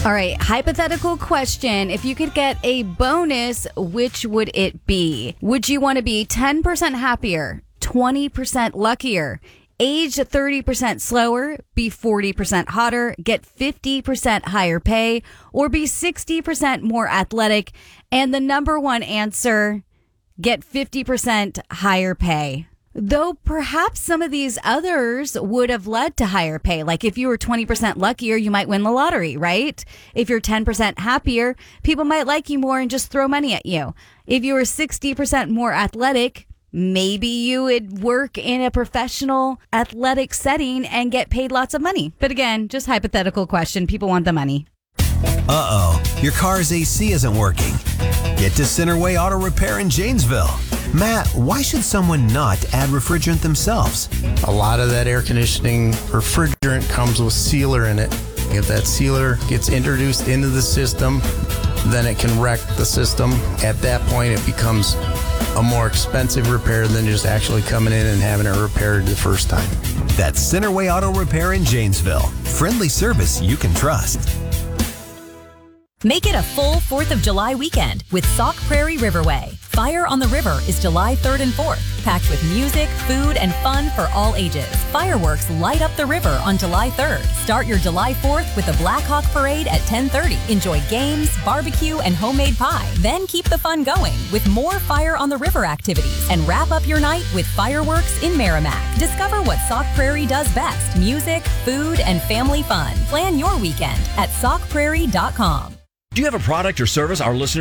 All right, hypothetical question. If you could get a bonus, which would it be? Would you want to be 10% happier, 20% luckier, age 30% slower, be 40% hotter, get 50% higher pay, or be 60% more athletic? And the number one answer, get 50% higher pay. Though perhaps some of these others would have led to higher pay. Like if you were 20% luckier, you might win the lottery, right? If you're 10% happier, people might like you more and just throw money at you. If you were 60% more athletic, maybe you would work in a professional athletic setting and get paid lots of money. But again, just hypothetical question. People want the money. Uh-oh, your car's AC isn't working. Get to Centerway Auto Repair in Janesville. Matt, why should someone not add refrigerant themselves? A lot of that air conditioning refrigerant comes with sealer in it. If that sealer gets introduced into the system, then it can wreck the system. At that point, it becomes a more expensive repair than just actually coming in and having it repaired the first time. That's Centerway Auto Repair in Janesville. Friendly service you can trust. Make it a full 4th of July weekend with Sauk Prairie Riverway. Fire on the River is July 3rd and 4th, packed with music, food, and fun for all ages. Fireworks light up the river on July 3rd. Start your July 4th with the Black Hawk Parade at 10:30. Enjoy games, barbecue, and homemade pie. Then keep the fun going with more Fire on the River activities and wrap up your night with fireworks in Merrimack. Discover what Sauk Prairie does best: music, food, and family fun. Plan your weekend at saukprairie.com. Do you have a product or service our listeners